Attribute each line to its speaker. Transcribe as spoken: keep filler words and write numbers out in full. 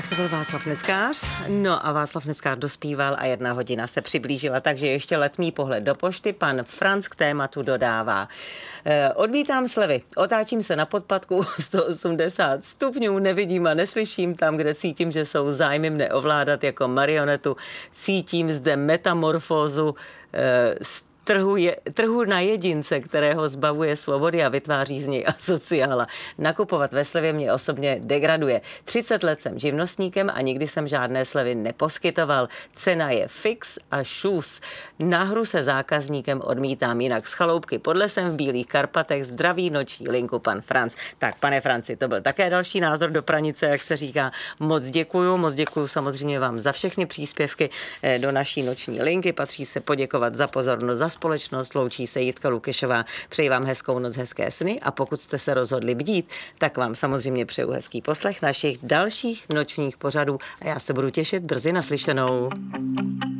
Speaker 1: Tak to byl Václav Neckář. No a Václav Neckář dospíval a jedna hodina se přiblížila, takže ještě letmý pohled do pošty. Pan Franc k tématu dodává. E, odmítám slevy, otáčím se na podpatku sto osmdesát stupňů, nevidím a neslyším tam, kde cítím, že jsou zájmy mne ovládat jako marionetu. Cítím zde metamorfózu e, Trhu, je, trhu na jedince, kterého zbavuje svobody a vytváří z něj asociála. Nakupovat ve slevě mě osobně degraduje. třicet let jsem živnostníkem a nikdy jsem žádné slevy neposkytoval. Cena je fix a šus. Na hru se zákazníkem odmítám, jinak z chaloupky pod lesem v Bílých Karpatech zdraví noční linku pan Franc. Tak, pane Franci, to byl také další názor do pranice, jak se říká. Moc děkuju, moc děkuju samozřejmě vám za všechny příspěvky do naší noční linky. Patří se poděkovat za pozornost, za společnost. Loučí se Jitka Lukešová. Přeji vám hezkou noc, hezké sny a pokud jste se rozhodli bdít, tak vám samozřejmě přeju hezký poslech našich dalších nočních pořadů a já se budu těšit brzy naslyšenou.